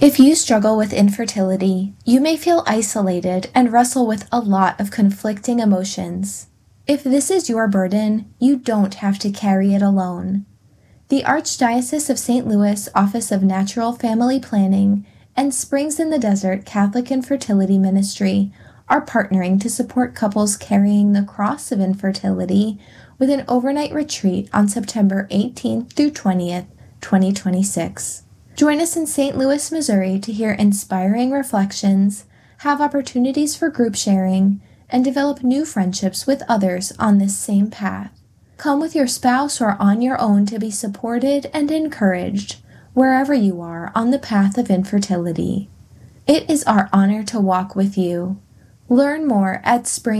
If you struggle with infertility, you may feel isolated and wrestle with a lot of conflicting emotions. If this is your burden, you don't have to carry it alone. The Archdiocese of St. Louis Office of Natural Family Planning and Springs in the Desert Catholic Infertility Ministry are partnering to support couples carrying the cross of infertility with an overnight retreat on September 18th through 20th, 2026. Join us in St. Louis, Missouri to hear inspiring reflections, have opportunities for group sharing, and develop new friendships with others on this same path. Come with your spouse or on your own to be supported and encouraged wherever you are on the path of infertility. It is our honor to walk with you. Learn more at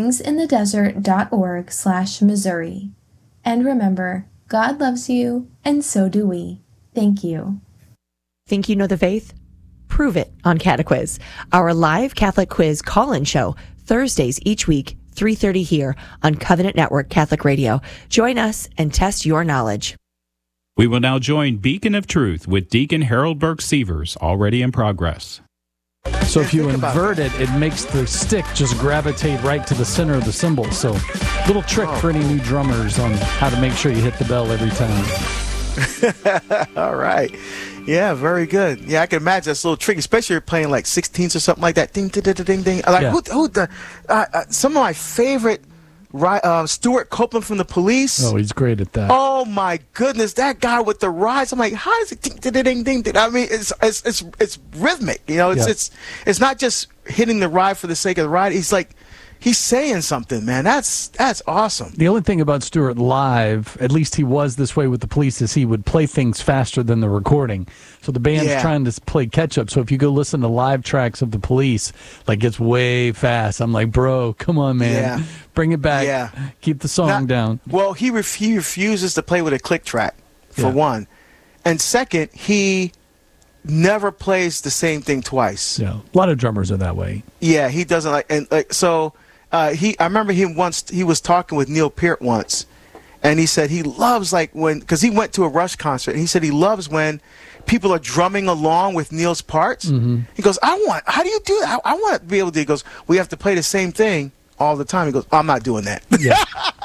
springsinthedesert.org/Missouri. And remember, God loves you, and so do we. Thank you. Think you know the faith? Prove it on Catequiz, our live Catholic quiz call-in show, Thursdays each week, 3:30 here on Covenant Network Catholic Radio. Join us and test your knowledge. We will now join Beacon of Truth with Deacon Harold Burke-Sievers, already in progress. So if you invert it, it makes the stick just gravitate right to the center of the cymbal. So little trick for any new drummers on how to make sure you hit the bell every time. All right. Yeah, very good. Yeah, I can imagine that's a little tricky, especially if you're playing like 16ths or something like that. Ding, ding, ding, ding, ding. Like some of my favorite, Stuart Copeland from The Police. Oh, he's great at that. Oh my goodness, that guy with the rides. I'm like, how is it? Ding, ding, ding, ding, ding. I mean, it's rhythmic. You know, it's not just hitting the ride for the sake of the ride. He's saying something, man. That's awesome. The only thing about Stewart live, at least he was this way with The Police, is he would play things faster than the recording. So the band's trying to play catch up. So if you go listen to live tracks of The Police, like it's way fast. I'm like, bro, come on, man. Bring it back. Yeah. Keep the song down. Well, he refuses to play with a click track, for one. And second, he never plays the same thing twice. Yeah. A lot of drummers are that way. Yeah, he doesn't I remember he was talking with Neil Peart once, and he said he loves because he went to a Rush concert, and he said he loves when people are drumming along with Neil's parts. Mm-hmm. He goes, how do you do that? I want to be able to. He goes, we have to play the same thing all the time. He goes, I'm not doing that. Yeah.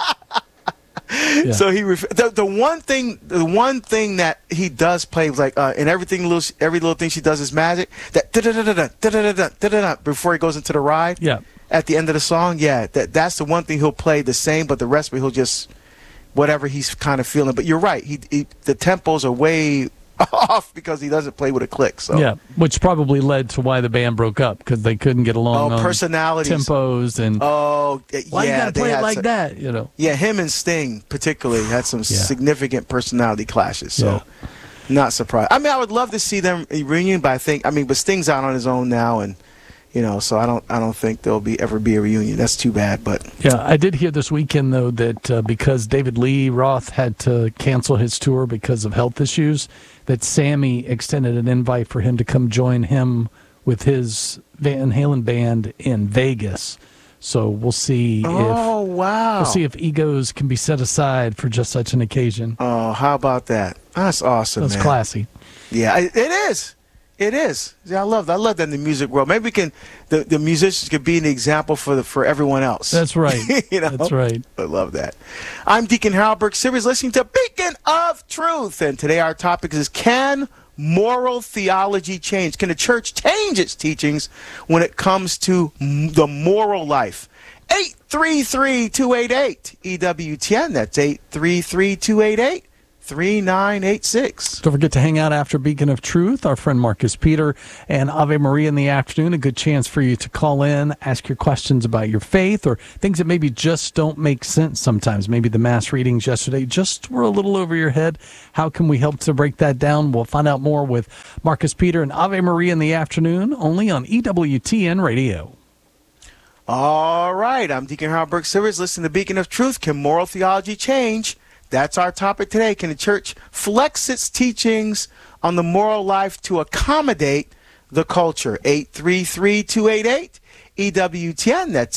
So the one thing that he does play was like in every little thing she does is magic. That da-da-da-da-da, before he goes into the ride. Yeah. At the end of the song, that's the one thing he'll play the same, but the rest of it he'll just whatever he's kind of feeling. But you're right, the tempos are way off because he doesn't play with a click. So yeah, which probably led to why the band broke up, because they couldn't get along on personalities, tempos, and why you gotta play it like that? You know. Yeah, him and Sting particularly had some significant personality clashes. So not surprised. I mean, I would love to see them reunion, but but Sting's out on his own now, and so I don't think there'll ever be a reunion. That's too bad. But yeah, I did hear this weekend though that because David Lee Roth had to cancel his tour because of health issues, that Sammy extended an invite for him to come join him with his Van Halen band in Vegas. So we'll see. We'll see if egos can be set aside for just such an occasion. Oh, how about that? That's awesome. That's classy. Yeah, it is. It is. Yeah, I love that in the music world. Maybe the musicians could be an example for everyone else. That's right. That's right. I love that. I'm Deacon Harold Burke-Sievers, listening to Beacon of Truth, and today our topic is: can moral theology change? Can the church change its teachings when it comes to the moral life? 833-288 EWTN. That's 833-288. 3986. Don't forget to hang out after Beacon of Truth. Our friend Marcus Peter and Ave Maria in the afternoon. A good chance for you to call in, ask your questions about your faith, or things that maybe just don't make sense sometimes. Maybe the mass readings yesterday just were a little over your head. How can we help to break that down? We'll find out more with Marcus Peter and Ave Maria in the afternoon, only on EWTN Radio. All right. I'm Deacon Harold Burke-Sievers, listening to Beacon of Truth. Can moral theology change? That's our topic today. Can the church flex its teachings on the moral life to accommodate the culture? 833-288 EWTN. That's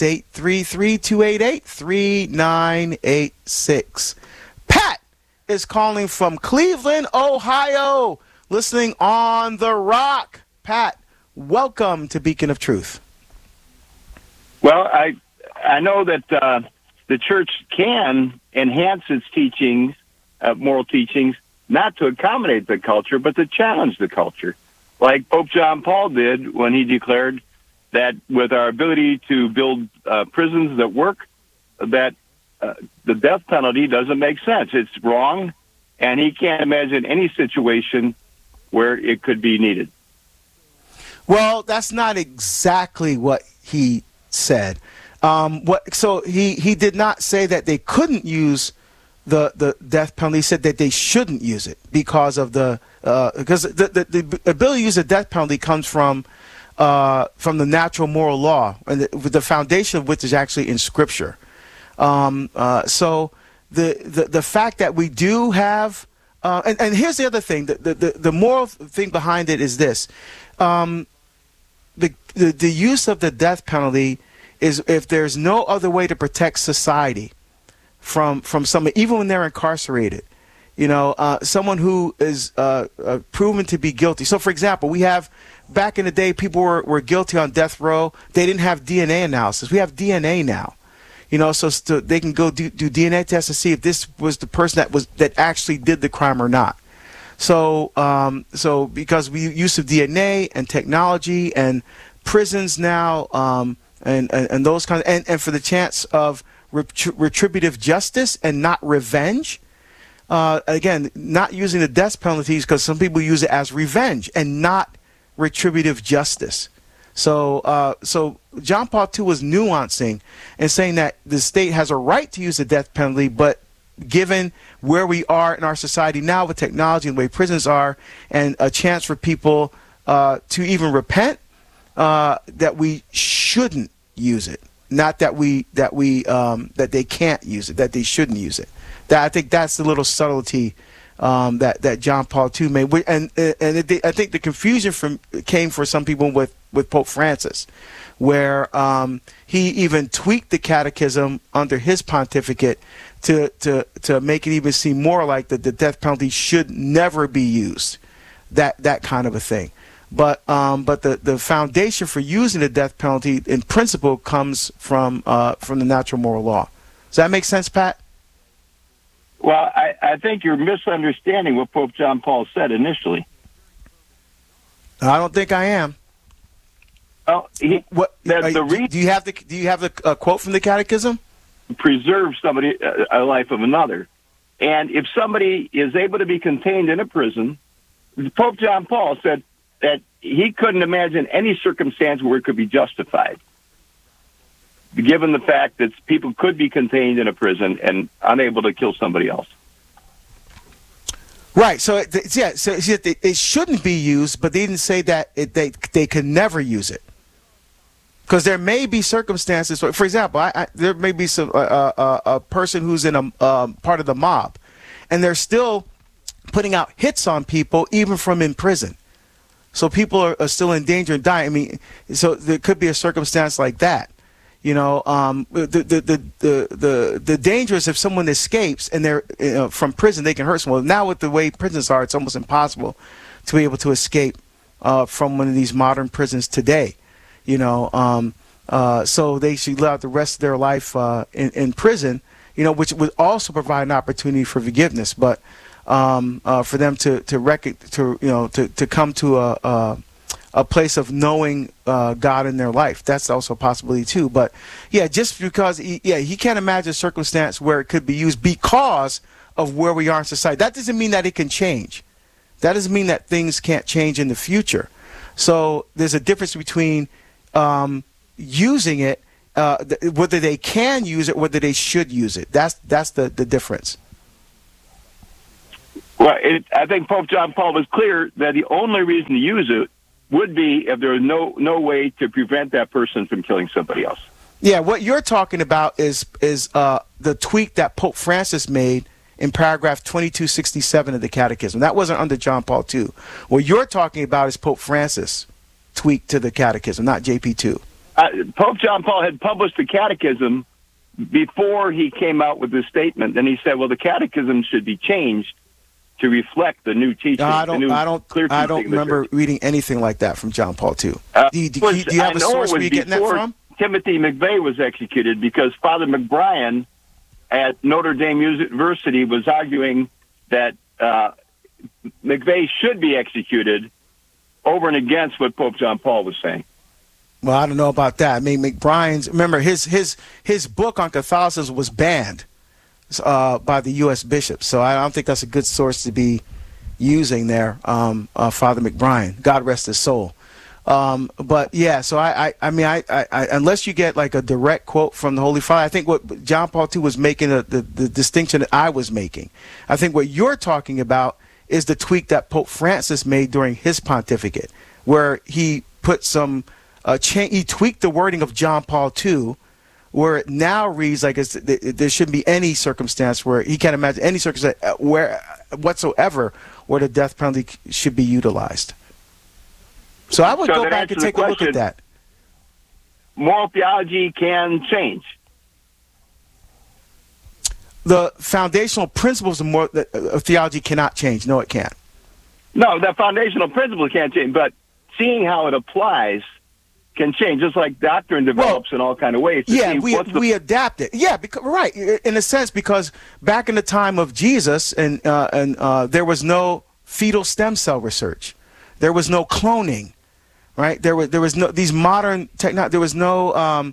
833-288-3986. Pat is calling from Cleveland, Ohio, listening on The Rock. Pat, welcome to Beacon of Truth. Well, I know that the church can enhance its teachings, moral teachings, not to accommodate the culture, but to challenge the culture, like Pope John Paul did when he declared that with our ability to build prisons that work, that the death penalty doesn't make sense. It's wrong, and he can't imagine any situation where it could be needed. Well, that's not exactly what he said. So he did not say that they couldn't use the death penalty. He said that they shouldn't use it because of the ability to use the death penalty comes from the natural moral law, and the foundation of which is actually in Scripture. So the fact that we do have, and here's the other thing, the moral thing behind it is this: the use of the death penalty is if there's no other way to protect society from somebody, even when they're incarcerated. Someone who is proven to be guilty. So, for example, we have, back in the day, people were guilty on death row. They didn't have DNA analysis. We have DNA now. So they can go do DNA tests to see if this was the person that actually did the crime or not. So because we use of DNA and technology and prisons now, and those kinds, and for the chance of retributive justice and not revenge. Again, not using the death penalties because some people use it as revenge and not retributive justice. So John Paul II was nuancing and saying that the state has a right to use the death penalty, but given where we are in our society now with technology and the way prisons are, and a chance for people to even repent, that we shouldn't use it. Not that that they can't use it, that they shouldn't use it. I think that's the little subtlety that John Paul II made, and I think the confusion came for some people with Pope Francis, where he even tweaked the catechism under his pontificate to make it even seem more like the death penalty should never be used, that kind of a thing. But the foundation for using the death penalty in principle comes from the natural moral law. Does that make sense, Pat? Well, I think you're misunderstanding what Pope John Paul said initially. I don't think I am. Well, do you have the quote from the catechism? Preserve somebody a life of another, and if somebody is able to be contained in a prison, Pope John Paul said that he couldn't imagine any circumstance where it could be justified, given the fact that people could be contained in a prison and unable to kill somebody else. Right. So it shouldn't be used, but they didn't say that they could never use it, because there may be circumstances. For example, there may be a person who's in a part of the mob, and they're still putting out hits on people even from in prison. So people are still in danger and dying. I mean, so there could be a circumstance like that. The danger is if someone escapes and they're from prison, they can hurt someone. Now with the way prisons are, it's almost impossible to be able to escape from one of these modern prisons today. So they should live out the rest of their life in prison. Which would also provide an opportunity for forgiveness, but for them to come to a place of knowing God in their life. That's also a possibility too. But yeah, just because he can't imagine a circumstance where it could be used because of where we are in society. That doesn't mean that it can change. That doesn't mean that things can't change in the future. So there's a difference between using it, whether they can use it, whether they should use it. That's the difference. Well, I think Pope John Paul was clear that the only reason to use it would be if there was no way to prevent that person from killing somebody else. Yeah, what you're talking about is the tweak that Pope Francis made in paragraph 2267 of the Catechism. That wasn't under John Paul II. What you're talking about is Pope Francis tweak to the Catechism, not JP2. Pope John Paul had published the Catechism before he came out with this statement, and he said, well, the Catechism should be changed to reflect the new teaching. I don't remember reading anything like that from John Paul II. Do you have a source where you're getting that from? Timothy McVeigh was executed because Father McBrien at Notre Dame University was arguing that McVeigh should be executed over and against what Pope John Paul was saying. Well, I don't know about that. I mean, McBrien's, remember, his book on Catholicism was banned by the U.S. bishops, so I don't think that's a good source to be using there, Father McBrien. God rest his soul. But yeah, so I mean, unless you get like a direct quote from the Holy Father, I think what John Paul II was making, the distinction that I was making. I think what you're talking about is the tweak that Pope Francis made during his pontificate, where he put some he tweaked the wording of John Paul II, where it now reads like there shouldn't be any circumstance where he can't imagine any circumstance whatsoever where the death penalty should be utilized. So I would go back and take a look at that. Moral theology can change. The foundational principles of theology cannot change. No, it can't. No, the foundational principles can't change, but seeing how it applies can change, just like doctrine develops in all kind of ways. Yeah, we adapt it. Yeah, because right, in a sense, because back in the time of Jesus, and there was no fetal stem cell research, there was no cloning, right? There was no these modern technology. There was no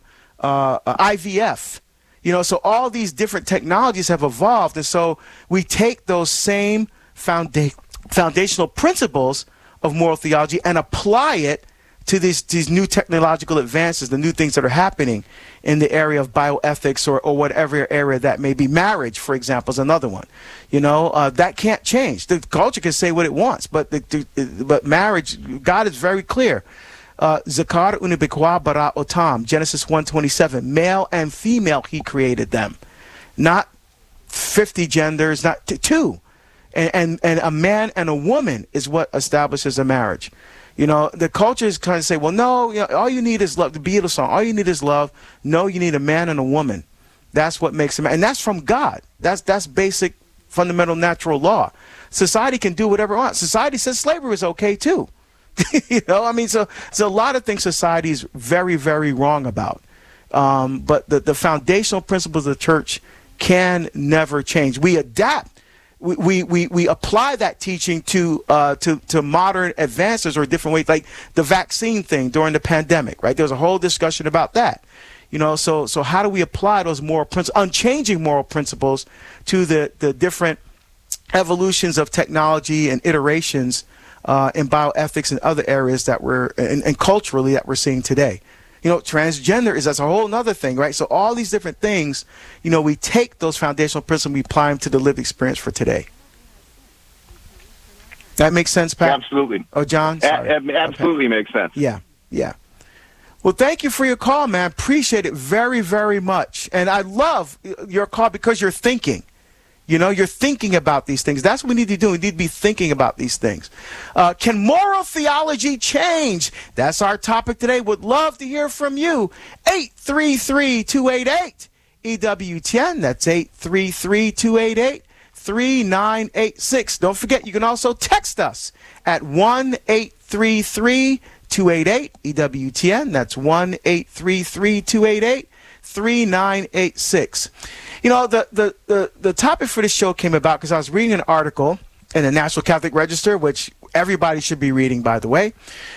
IVF. You know, so all these different technologies have evolved, and so we take those same foundational principles of moral theology and apply it to these new technological advances, the new things that are happening in the area of bioethics or whatever area that may be. Marriage, for example, is another one. You know, that can't change. The culture can say what it wants, but marriage, God is very clear. Zakar unibikwa bara otam, Genesis 1:27, male and female he created them, not 50 genders, not two, and a man and a woman is what establishes a marriage. You know, the culture is kind of say, well, no, you know, all you need is love. The Beatles song, all you need is love. No, you need a man and a woman. That's what makes a man, and that's from God. That's basic, fundamental, natural law. Society can do whatever it wants. Society says slavery is okay too. You know, I mean, so a lot of things society is very, very wrong about. But the foundational principles of the church can never change. We adapt. We apply that teaching to modern advances or different ways, like the vaccine thing during the pandemic, right? There was a whole discussion about that. You know, so how do we apply those moral principles, unchanging moral principles, to the different evolutions of technology and iterations in bioethics and other areas that and culturally that we're seeing today? You know, transgender that's a whole other thing, right? So all these different things, you know, we take those foundational principles, we apply them to the lived experience for today. That makes sense, Pat? Absolutely. Oh, John? Absolutely okay. Makes sense. Yeah. Well, thank you for your call, man. Appreciate it very, very much. And I love your call because you're thinking. You know, you're thinking about these things. That's what we need to do. We need to be thinking about these things. Can moral theology change? That's our topic today. Would love to hear from you. 833-288-EWTN. That's 833-288-3986. Don't forget, you can also text us at 1-833-288-EWTN. That's 1-833-288-3986. You know, the topic for this show came about because I was reading an article in the National Catholic Register, which everybody should be reading, by the way,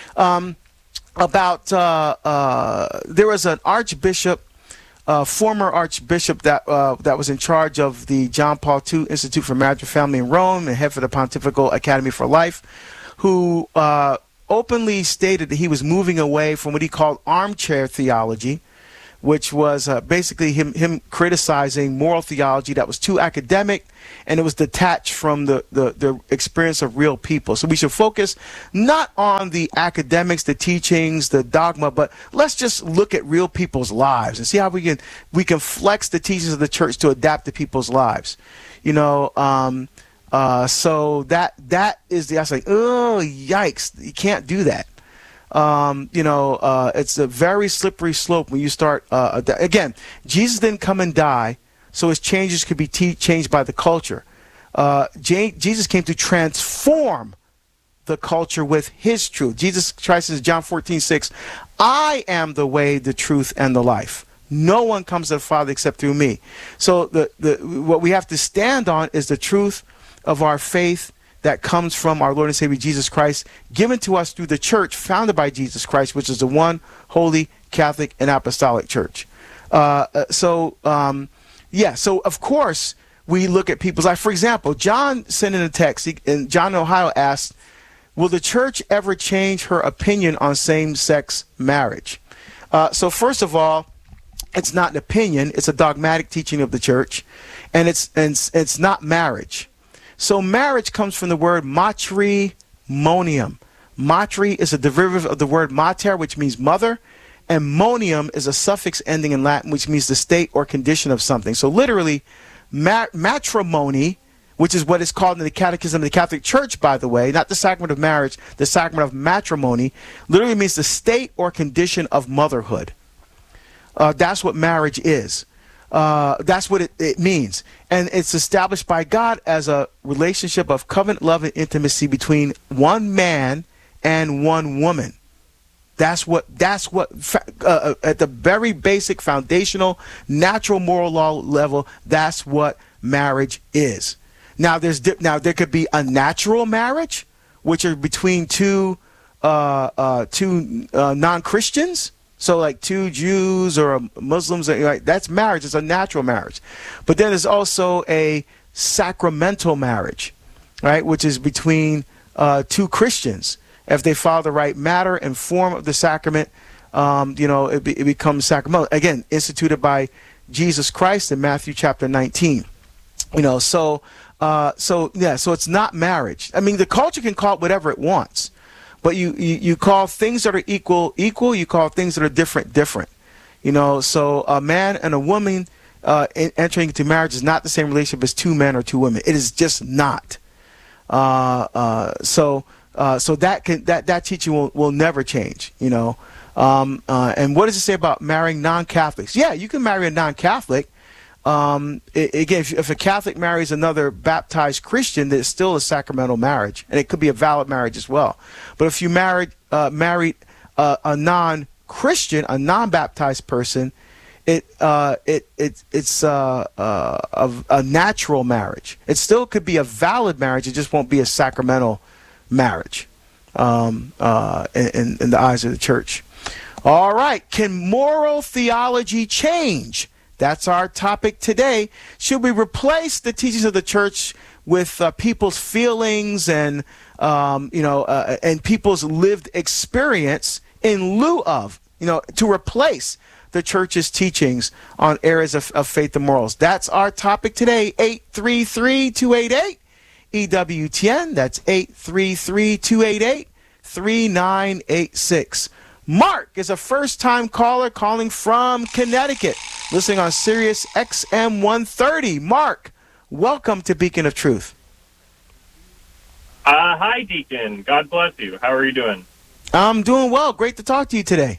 about there was an archbishop, former archbishop that was in charge of the John Paul II Institute for Marriage and Family in Rome and head for the Pontifical Academy for Life, who openly stated that he was moving away from what he called armchair theology, which was basically him criticizing moral theology that was too academic and it was detached from the experience of real people. So we should focus not on the academics, the teachings, the dogma, but let's just look at real people's lives and see how we can flex the teachings of the church to adapt to people's lives. You know, so that is I was like, oh, yikes, you can't do that. You know, it's a very slippery slope when you start, again, Jesus didn't come and die, so his changes could be changed by the culture. Jesus came to transform the culture with his truth. Jesus Christ says, John 14:6, I am the way, the truth, and the life. No one comes to the Father except through me. So what we have to stand on is the truth of our faith that comes from our Lord and Savior Jesus Christ, given to us through the church founded by Jesus Christ, which is the one holy Catholic and Apostolic Church. So of course we look at people's life. For example, John sent in a text, and John in Ohio asked, will the church ever change her opinion on same-sex marriage? So first of all, it's not an opinion. It's a dogmatic teaching of the church, and it's not marriage. So marriage comes from the word matrimonium. Matri is a derivative of the word mater, which means mother, and monium is a suffix ending in Latin, which means the state or condition of something. So literally, matrimony, which is what is called in the Catechism of the Catholic Church, by the way, not the sacrament of marriage, the sacrament of matrimony, literally means the state or condition of motherhood. That's what marriage is. That's what it means. And it's established by God as a relationship of covenant love and intimacy between one man and one woman. That's what at the very basic, foundational, natural moral law level, that's what marriage is. Now, there could be a natural marriage, which are between two non-Christians. So like two Jews or Muslims, right? That's marriage. It's a natural marriage. But then there's also a sacramental marriage, right? Which is between two Christians. If they follow the right matter and form of the sacrament, it becomes sacramental. Again, instituted by Jesus Christ in Matthew chapter 19. So it's not marriage. I mean, the culture can call it whatever it wants. But you call things that are equal, you call things that are different. So a man and a woman entering into marriage is not the same relationship as two men or two women. It is just not. So that teaching will never change, and what does it say about marrying non-Catholics? Yeah, you can marry a non-Catholic. Again, if a Catholic marries another baptized Christian, there's still a sacramental marriage, and it could be a valid marriage as well. But if you married a non-Christian, a non-baptized person, it's a natural marriage. It still could be a valid marriage. It just won't be a sacramental marriage in the eyes of the church. All right. Can moral theology change? That's our topic today. Should we replace the teachings of the church with people's feelings and people's lived experience in lieu of, to replace the church's teachings on areas of faith and morals? That's our topic today. 833-288-EWTN. That's 833-288-3986. Mark is a first-time caller calling from Connecticut, listening on Sirius XM 130. Mark, welcome to Beacon of Truth. Hi, Deacon. God bless you. How are you doing? I'm doing well. Great to talk to you today.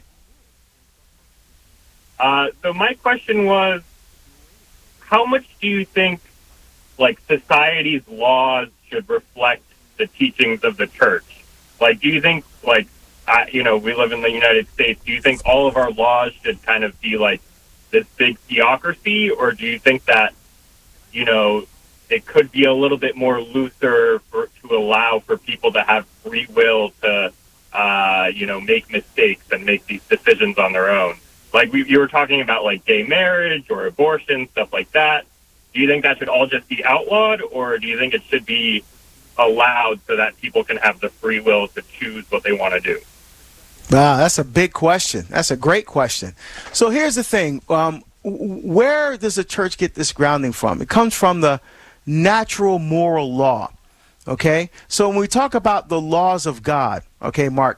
So my question was, how much do you think, society's laws should reflect the teachings of the church? Do you think, we live in the United States. Do you think all of our laws should kind of be like this big theocracy, or do you think that, it could be a little bit more looser to allow for people to have free will to, make mistakes and make these decisions on their own? You were talking about gay marriage or abortion, stuff like that. Do you think that should all just be outlawed, or do you think it should be allowed so that people can have the free will to choose what they want to do? Wow, that's a big question. That's a great question. So here's the thing. Where does the church get this grounding from? It comes from the natural moral law. Okay? So when we talk about the laws of God, okay, Mark,